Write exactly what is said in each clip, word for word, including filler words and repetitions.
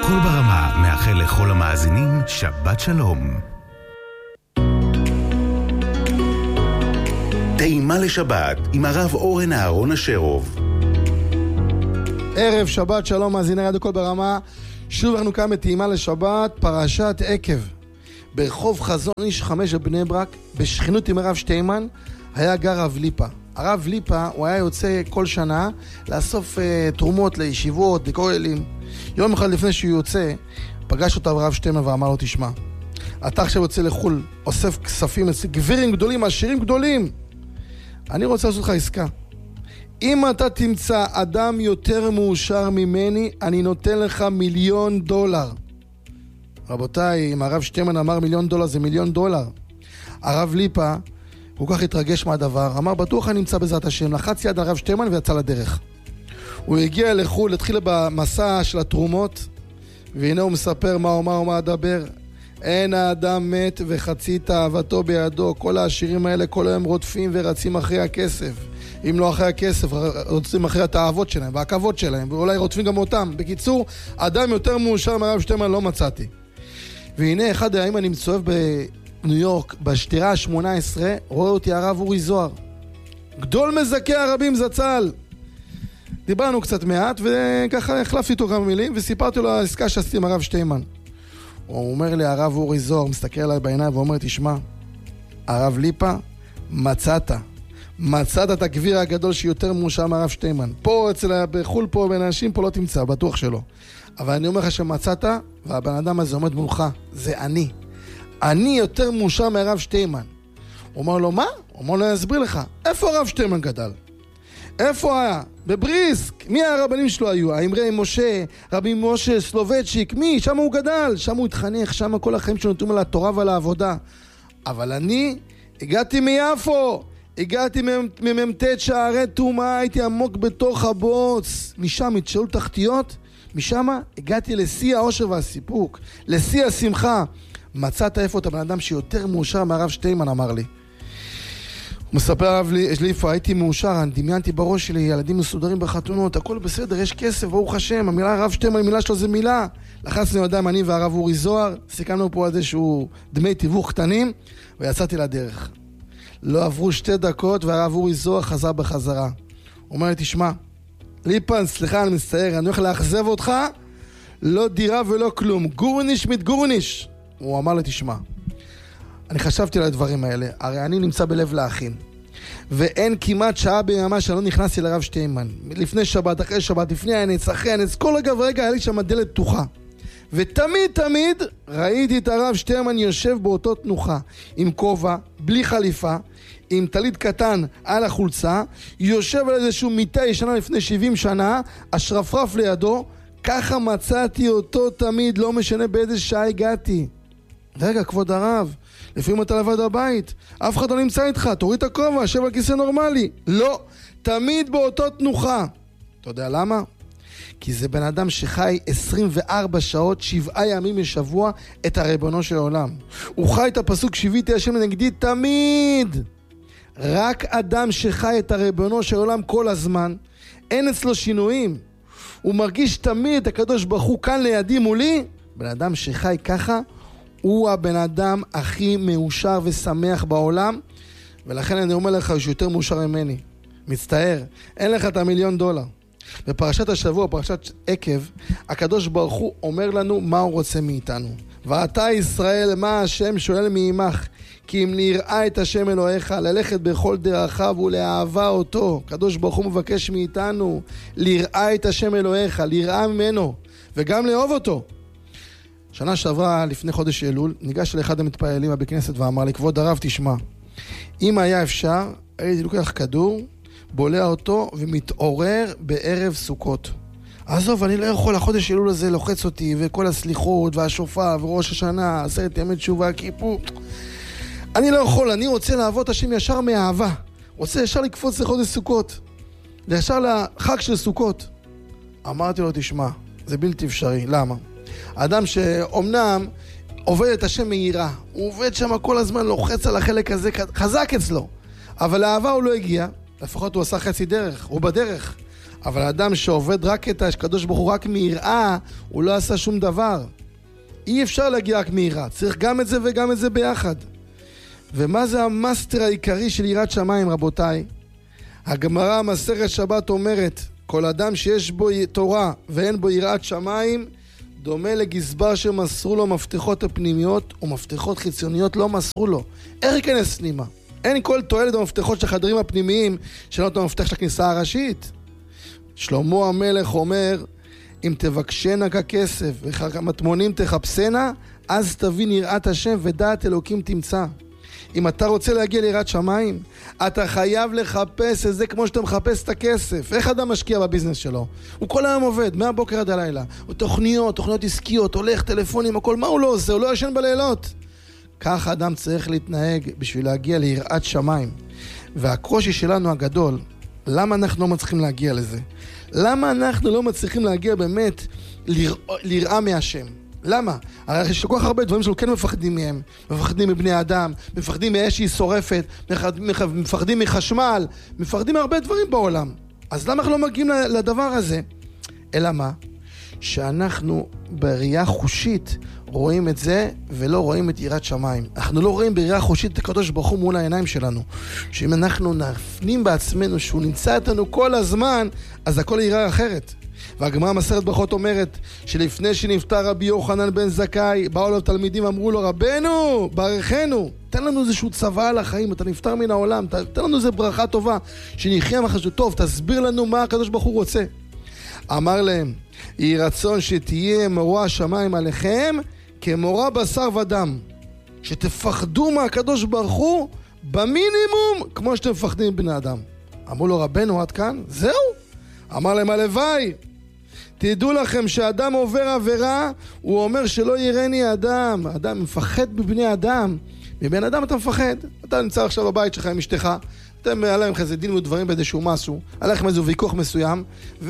כל ברמה מאחל לכל המאזינים שבת שלום. טעימה לשבת עם הרב אורן אהרון אשרוב. ערב שבת שלום מאזיני רדיו כל ברמה. שוב אנחנו כאן בטעימה לשבת, פרשת עקב. ברחוב חזון איש חמש בבני ברק, בשכנות עם הרב שטיימן, היה גר הרב ליפה. הרב ליפה הוא היה יוצא כל שנה לאסוף uh, תרומות לישיבות, לכוללים. יום אחד לפני שהוא יוצא, פגש אותה הרב שטיימן ואמר לו, תשמע, אתה עכשיו יוצא לחול, אוסף כספים, גבירים גדולים, עשירים גדולים. אני רוצה לעשות לך עסקה. אם אתה תמצא אדם יותר מאושר ממני, אני נותן לך מיליון דולר. רבותיי, אם הרב שטיימן אמר מיליון דולר, זה מיליון דולר. הרב ליפה, הוא כך התרגש מהדבר, אמר, בטוח אני נמצא בעזרת השם, לחץ יד הרב שטיימן ויצא לדרך. הוא הגיע לחול, התחיל במסע של התרומות, והנה הוא מספר מה אומר ומה אדבר. אין האדם מת וחצי תאוותו בידו. כל העשירים האלה כל היום רודפים ורצים אחרי הכסף. אם לא אחרי הכסף, רודפים אחרי התאוות שלהם והכבוד שלהם, ואולי רודפים גם אותם. בקיצור, אדם יותר מאושר מהרב שטיימן לא מצאתי. והנה אחד הימים אני מסתובב בניו יורק, בשטירה ה-שמונה עשרה, רואה אותי הרב אורי זוהר. גדול מזכי הרבים זצ"ל. דיברנו קצת מעט, וככה החלפתי איתו כמה מילים, וסיפרתי לו על העסקה שעשיתי עם הרב שטיימן. הוא אומר לי, הרב אורי זוהר, מסתכל עליי בעיניים ואומר, תשמע, הרב ליפה, מצאת. מצאת את הגביר הגדול שיותר מאושר מהרב שטיימן. פה, אצל, בחול פה, בין אנשים פה לא תמצא, בטוח שלא. אבל אני אומר לך שמצאת, והבן אדם הזה עומד מולך, זה אני. אני יותר מאושר מהרב שטיימן. הוא אומר לו, מה? הוא אומר לו, אני אסביר לך, איפה הרב שטיימן גדל? איפה היה? בבריסק. מי הרבנים שלו היו? האמרי משה, רבי משה סלובצ'יק, מי? שם הוא גדל, שם הוא התחנך, שם כל החיים שנותנים על התורה ועל העבודה. אבל אני הגעתי מיפו, הגעתי מממתת שערי תומה, הייתי עמוק בתוך הבוץ, משם התשאלו תחתיות, משם הגעתי לשיא האושר והסיפוק, לשיא השמחה. מצאת איפה את הבן אדם שיותר מאושר מהרב שטיימן, אמר לי. הוא מספר הרב ליפה, הייתי מאושר, אני דמיינתי בראש שלי, ילדים מסודרים בחתונות, הכל בסדר, יש כסף, ברוך השם, המילה הרב שטיימן, המילה שלו זה מילה. לחצנו ידיים אני והרב אורי זוהר, סיכמנו פה על זה שהוא דמי תיווך קטנים, ויצאתי לדרך. לא עברו שתי דקות והרב אורי זוהר חזר בחזרה. הוא אומר לי, תשמע, ליפה, סליחה, אני מצטער, אני הולך לאכזב אותך, לא דירה ולא כלום, גורניש מתגורניש. הוא אמר לי, תשמע, אני חשבתי על הדברים האלה, הרי אני נמצא בלב לאחים, ואין כמעט שעה ביממה שלא נכנסתי לרב שטיימן, לפני שבת, אחרי שבת, לפני הנץ, אחרי הנץ, כל רגע ורגע היה לי שם דלת פתוחה, ותמיד תמיד ראיתי את הרב שטיימן יושב באותו תנוחה, עם כובע, בלי חליפה, עם טלית קטן על החולצה, יושב על איזשהו מיטה ישנה לפני שבעים שנה, השרפרף לידו, ככה מצאתי אותו תמיד, לא משנה באיזה שעה הגעתי. רגע, כבוד הרב, לפעמים אתה לבד הבית, אף אחד לא נמצא איתך, תוריד את הכובע, שב על כיסא נורמלי. לא, תמיד באותו תנוחה. אתה יודע למה? כי זה בן אדם שחי עשרים וארבע שעות, שבעה ימים בשבוע, את הריבונו של העולם. הוא חי את הפסוק שיביתי השם לנגדי תמיד. רק אדם שחי את הריבונו של העולם כל הזמן, אין אצלו שינויים. הוא מרגיש תמיד את הקדוש ברוך הוא כאן לידי מולי. בן אדם שחי ככה, הוא הבן אדם הכי מאושר ושמח בעולם, ולכן אני אומר לך שיותר מאושר ממני. מצטער, אין לך את המיליון דולר. בפרשת השבוע, פרשת עקב, הקדוש ברוך הוא אומר לנו מה הוא רוצה מאיתנו. ואתה ישראל, מה השם שואל מעמך? כי אם נראה את השם אלוהיך, ללכת בכל דרכיו ולאהבה אותו. הקדוש ברוך הוא מבקש מאיתנו לראה את השם אלוהיך, לראה ממנו, וגם לאהוב אותו. שנה שעברה, לפני חודש אלול, ניגש לאחד המתפעלים בכנסת ואמר לי, כבוד הרב, תשמע, אם היה אפשר, הייתי לוקח כדור, בולע אותו ומתעורר בערב סוכות. עזוב, אני לא יכול, החודש אלול הזה לוחץ אותי, וכל הסליחות והשופר וראש השנה, עשרת ימי תשובה, כיפור. אני לא יכול, אני רוצה לעבוד השם ישר מאהבה. רוצה ישר לקפוץ לחודש סוכות. ישר לחג של סוכות. אמרתי לו, תשמע, זה בלתי אפשרי. למה? האדם שאומנם עובד את השם מהירה, הוא עובד שם כל הזמן, לוחץ על החלק הזה, חזק אצלו. אבל לאהבה הוא לא הגיע, לפחות הוא עשה חצי דרך, הוא בדרך. אבל האדם שעובד רק את הקדוש ברוך הוא רק מיראה, הוא לא עשה שום דבר. אי אפשר להגיע רק מיראה, צריך גם את זה וגם את זה ביחד. ומה זה המאסטר העיקרי של יראת שמיים, רבותיי? הגמרא מסכת שבת אומרת, כל אדם שיש בו תורה ואין בו יראת שמיים, דומה לגזבר שמסרו לו מפתחות הפנימיות ומפתחות חיצוניות לא מסרו לו. איך ייכנס פנימה? אין כל תועלת במפתחות של החדרים הפנימיים שלא את המפתח של הכניסה הראשית. שלמה המלך אומר, אם תבקשנה ככסף וכמטמונים תחפשנה, אז תבין יראת השם ודעת אלוקים תמצא. אם אתה רוצה להגיע ליראת שמיים, אתה חייב לחפש את זה כמו שאתה מחפש את הכסף. איך אדם משקיע בביזנס שלו? הוא כל היום עובד, מהבוקר עד הלילה. הוא תוכניות, תוכניות עסקיות, הולך, טלפונים, הכל. מה הוא לא עושה? הוא לא ישן בלילות. כך אדם צריך להתנהג בשביל להגיע ליראת שמיים. והקושי שלנו הגדול, למה אנחנו לא מצליחים להגיע לזה? למה אנחנו לא מצליחים להגיע באמת ליראה מהשם? למה? הרי יש כל כך הרבה דברים שלנו כן מפחדים מהם. מפחדים מבני אדם, מפחדים מאש שהיא שורפת, מפחדים מחשמל, מפחדים מהרבה דברים בעולם. אז למה אנחנו לא מגיעים לדבר הזה? אלא מה? שאנחנו בראייה חושית רואים את זה ולא רואים את יראת שמיים. אנחנו לא רואים בראייה חושית את הקדוש ברוך הוא מול העיניים שלנו. שאם אנחנו נפנים בעצמנו שהוא נמצא איתנו כל הזמן, אז הכל יראה אחרת. והגמרא מסכת ברכות אומרת שלפני שנפטר רבי יוחנן בן זכאי, באו לו תלמידים, אמרו לו, רבנו, ברכנו, תן לנו איזשהו צבא על החיים, אתה נפטר מן העולם, תן לנו איזו ברכה טובה, שנחיה מחשו טוב, תסביר לנו מה הקדוש ברוך הוא רוצה. אמר להם, יהי רצון שתהיה מורא השמיים עליכם כמורא בשר ודם, שתפחדו מהקדוש ברוך הוא במינימום כמו שאתם מפחדים מבני אדם. אמרו לו, רבנו, עד כאן? זהו? אמר להם, הלוואי, תדעו לכם שאדם עובר עבירה, הוא אומר שלא יראני אדם. אדם מפחד בבני אדם. מבן אדם אתה מפחד. אתה נמצא עכשיו בבית שלך עם אשתך, אתם עליהם איזה דין ודברים באיזשהו משהו, עליכם איזשהו ויכוח מסוים,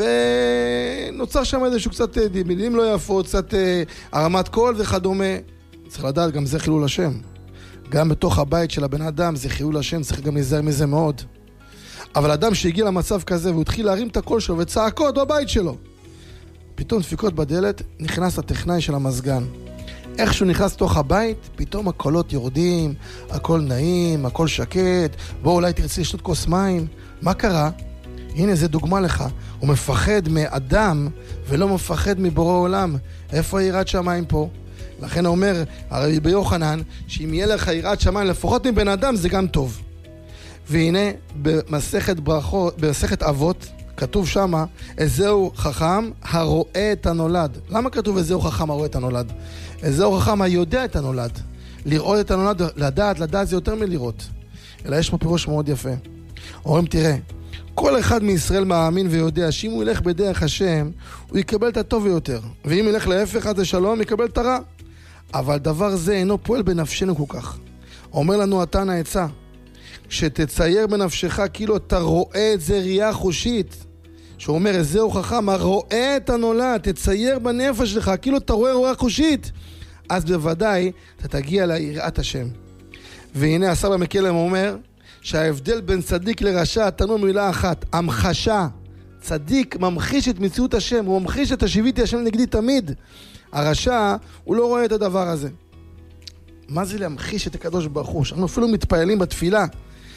ונוצר שם איזשהו קצת מילים לא יפות, קצת הרמת קול וכדומה. צריך לדעת, גם זה חילול השם. גם בתוך הבית של הבן אדם זה חילול השם, צריך גם להיזהר מזה מאוד. אבל אדם שהגיע למצב כזה והוא התחיל להרים את הקול שלו וצעקות בבית שלו, פתאום דפיקות בדלת, נכנס הטכנאי של המזגן. איך שהוא נכנס לתוך הבית, פתאום הקולות יורדים, הכל נעים, הכל שקט, בוא אולי תרצי לשתות כוס מים. מה קרה? הנה זה דוגמה לך, הוא מפחד מאדם ולא מפחד מבורא עולם. איפה יראת שמיים פה? לכן אומר הרבי יוחנן, שאם יהיה לך יראת שמיים לפחות מבן אדם זה גם טוב. והנה במסכת ברכות, במסכת אבות, כתוב שמה, איזהו חכם הרואה את הנולד. למה כתוב איזהו חכם הרואה את הנולד? איזהו חכם היודע את הנולד. לראות את הנולד, לדעת, לדעת זה יותר מלראות. אלא יש פה פירוש מאוד יפה. אומרים, תראה, כל אחד מישראל מאמין ויודע שאם הוא ילך בדרך השם, הוא יקבל את הטוב יותר. ואם ילך להפך עד השלום, יקבל את הרע. אבל דבר זה אינו פועל בנפשנו כל כך. אומר לנו התנא עצה, שתצייר בנפשך כאילו אתה רואה את זה ראייה חושית, שהוא אומר איזהו חכם הרואה את הנולד, תצייר בנפש שלך כאילו אתה רואה ראייה חושית, אז בוודאי אתה תגיע ליראת השם. והנה הסבא מקלם אומר שההבדל בין צדיק לרשע תנו מילה אחת, המחשה. צדיק ממחיש את מציאות השם, הוא ממחיש את השיביתי השם נגדי תמיד. הרשע הוא לא רואה את הדבר הזה. מה זה להמחיש את הקדוש ברוך הוא? שאנחנו אפילו מתפעלים בתפילה.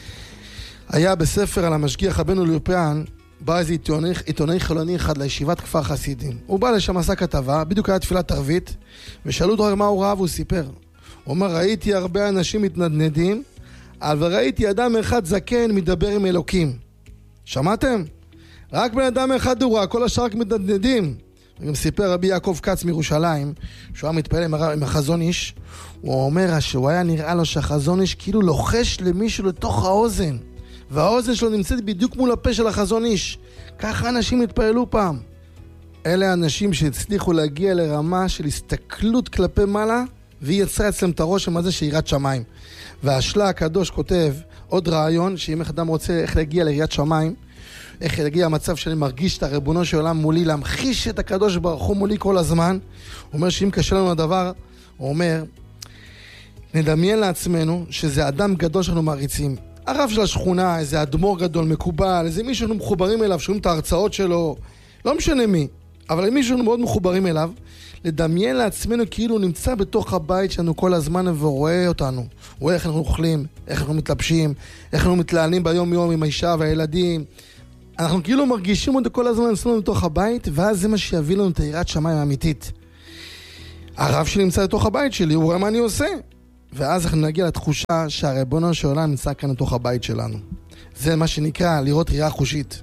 היה בספר על המשגיח רבנו ליאופיאן, בא איזה עיתונאי, עיתונאי חילוני אחד לישיבת כפר חסידים. הוא בא לשם, עשה כתבה, בדיוק היה תפילת ערבית, ושאלו אותו מה הוא ראה והוא סיפר. הוא אומר, ראיתי הרבה אנשים מתנדנדים, אבל ראיתי אדם אחד זקן מדבר עם אלוקים. שמעתם? רק בן אדם אחד הוא ראה, כל השאר רק מתנדנדים. וגם סיפר רבי יעקב כץ מירושלים, שהוא היה מתפעל עם החזון איש, הוא אומר שהוא היה נראה לו שהחזון איש כאילו לוחש למישהו לתוך האוזן, והאוזן שלו נמצאת בדיוק מול הפה של החזון איש. ככה אנשים התפעלו פעם. אלה האנשים שהצליחו להגיע לרמה של הסתכלות כלפי מעלה, והיא יצרה אצלם את הרושם הזה שיראת שמיים. והשלה הקדוש כותב עוד רעיון, שאם אדם רוצה איך להגיע ליראת שמיים, איך להגיע המצב שאני מרגיש את הרבונו של עולם מולי, להמחיש את הקדוש ברוך הוא מולי כל הזמן. הוא אומר שאם קשה לנו הדבר, הוא אומר, נדמיין לעצמנו שזה אדם גדול שאנחנו מעריצים. הרב של השכונה, איזה אדמו"ר גדול, מקובל, איזה מישהו שאנחנו מחוברים אליו, שומעים את ההרצאות שלו, לא משנה מי, אבל מישהו שאנחנו מאוד מחוברים אליו, לדמיין לעצמנו כאילו נמצא בתוך הבית שלנו כל הזמן ורואה אותנו. רואה איך אנחנו אוכלים, איך אנחנו מתלבשים, איך אנחנו מתלענים ביום יום עם האישה והילדים. אנחנו כאילו מרגישים אותו כל הזמן אצלנו בתוך הבית, ואז זה מה שיביא לנו את יראת שמיים האמיתית. הרב שלי נמצא בתוך הבית שלי, הוא רואה מה אני עושה. ואז אנחנו נגיע לתחושה שהריבונו של עולם נמצא כאן בתוך הבית שלנו. זה מה שנקרא לראות ראייה חושית.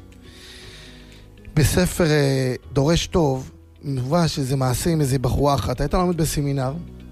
בספר דורש טוב, מובא שזה מעשה עם איזה בחורה אחת, הייתה לומדת בסמינר,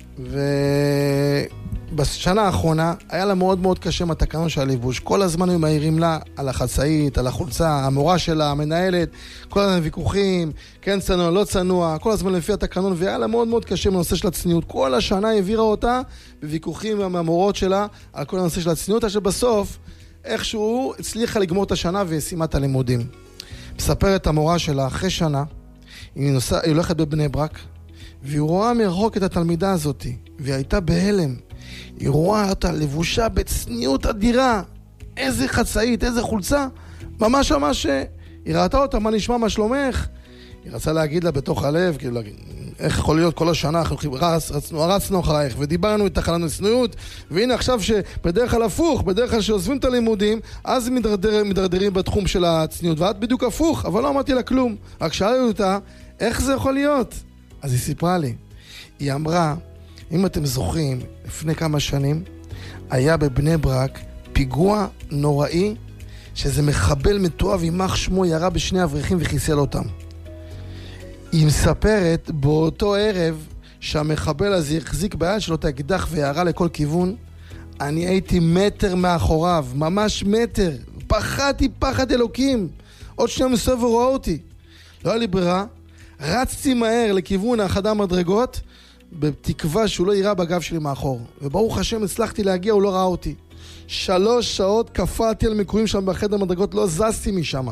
ובשנה האחרונה היה לה מאוד מאוד קשה מהתקנון של הליבוש. כל הזמן היו מעירים לה על החצאית, על החולצה, המורה שלה, המנהלת, כל הזמן ויכוחים, כן צנוע, לא צנוע, כל הזמן לפי התקנון, והיה לה מאוד מאוד קשה בנושא של הצניעות. כל השנה העבירה אותה בוויכוחים מהמורות שלה על כל הנושא של הצניעות, אשר בסוף איכשהו הצליחה לגמור את השנה וסיימה את הלימודים. מספרת המורה שלה, אחרי שנה, היא, נוסע, היא הולכת בבני ברק, והיא רואה מרחוק את התלמידה הזאת, והיא הייתה בהלם. היא רואה אותה לבושה בצניעות אדירה, איזה חצאית, איזה חולצה, ממש ממש, היא ראתה אותה, מה נשמע, מה שלומך? היא רצה להגיד לה בתוך הלב, כאילו, איך יכול להיות כל השנה, אנחנו רצ, רצנו, רצנו אחרייך, ודיברנו איתך על הצניעות, והנה עכשיו שבדרך כלל הפוך, בדרך כלל שעוזבים את הלימודים, אז מדרדר, מדרדרים בתחום של הצניעות, ואת בדיוק הפוך, אבל לא אמרתי לה כלום. רק שאלנו אותה, איך זה יכול להיות? אז היא סיפרה לי, היא אמרה, אם אתם זוכרים, לפני כמה שנים, היה בבני ברק פיגוע נוראי, שזה מחבל מתועב, יימח שמו, ירה בשני אברכים וחיסל אותם. היא מספרת באותו ערב שהמחבל הזה החזיק ביד שלו את האקדח וירה לכל כיוון. אני הייתי מטר מאחוריו, ממש מטר. פחדתי פחד אלוקים. עוד שנייה מסביב ורואה אותי. לא היה לי ברירה. רצתי מהר לכיוון האחד המדרגות, בתקווה שהוא לא יראה בגב שלי מאחור. וברוך השם הצלחתי להגיע, הוא לא ראה אותי. שלוש שעות קפאתי על מקורים שם באחד המדרגות, לא זזתי משם.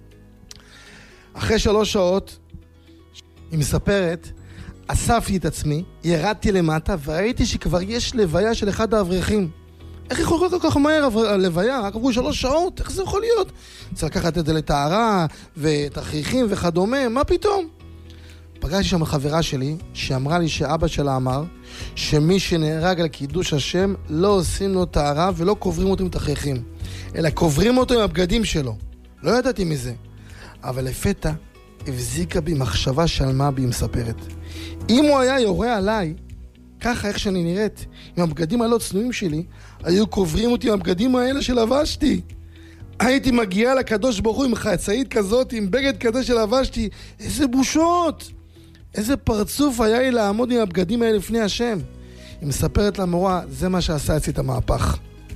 אחרי שלוש שעות, היא מספרת, אספתי את עצמי, ירדתי למטה, וראיתי שכבר יש לוויה של אחד האברכים. איך יכול להיות כל כך מהר הלוויה? רק עברו שלוש שעות, איך זה יכול להיות? צריך לקחת את זה לטהרה, ותכריכים וכדומה, מה פתאום? פגשתי שם חברה שלי, שאמרה לי שאבא שלה אמר, שמי שנהרג על קידוש השם, לא עושים לו טהרה ולא קוברים אותו עם תכריכים, אלא קוברים אותו עם הבגדים שלו. לא ידעתי מזה. אבל לפתע, הבזיקה בי מחשבה שלמה בי, מספרת. אם הוא היה יורה עליי, ככה איך שאני נראית, עם הבגדים הלא צנועים שלי, היו קוברים אותי עם הבגדים האלה שלבשתי. הייתי מגיעה לקדוש ברוך הוא עם חצאית כזאת, עם בגד כזה שלבשתי. איזה בושות! איזה פרצוף היה לי לעמוד עם הבגדים האלה לפני השם. היא מספרת למורה, זה מה שעשה אצלי את המהפך.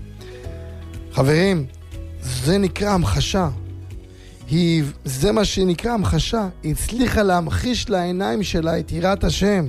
חברים, זה נקרא המחשה. היא, זה מה שנקרא המחשה. היא הצליחה להמחיש לעיניים שלה את יראת השם.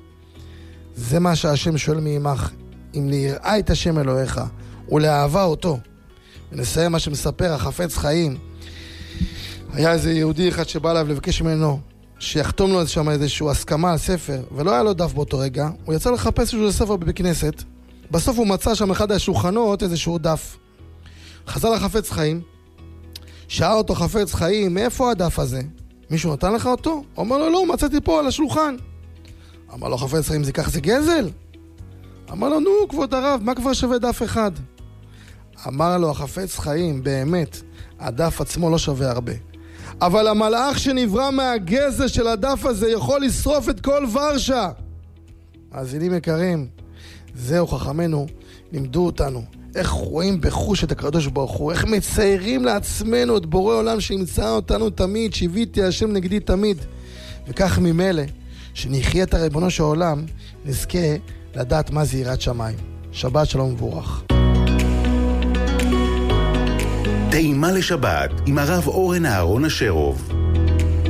זה מה שהשם שואל מעמך, אם ליראה את השם אלוהיך ולאהבה אותו. ונסיים מה שמספר החפץ חיים. היה איזה יהודי אחד שבא אליו לבקש ממנו שיחתום לו שם איזשהו הסכמה על ספר, ולא היה לו דף באותו רגע. הוא יצא לחפש איזשהו ספר בבית כנסת. בסוף הוא מצא שם אחד השולחנות איזשהו דף. חזר לחפץ חיים, שאל אותו חפץ חיים, מאיפה הדף הזה? מישהו נתן לך אותו? הוא אמר לו, לא, מצאתי פה על השולחן. אמר לו חפץ חיים, זה כך זה גזל? אמר לו, נו, כבוד הרב, מה כבר שווה דף אחד? אמר לו החפץ חיים, באמת, הדף עצמו לא שווה הרבה. אבל המלאך שנברא מהגזל של הדף הזה יכול לשרוף את כל ורשה. מאזינים יקרים, זהו חכמנו, לימדו אותנו. איך רואים בחוש את הקדוש ברוך הוא, איך מציירים לעצמנו את בורא עולם שימצא אותנו תמיד, שיוויתי השם נגדי תמיד. וכך ממילא, שנחיה את הריבונו של העולם, נזכה לדעת מה זה יראת שמיים. שבת שלום מבורך. טעימה לשבת עם הרב אורן אהרון אשרוב.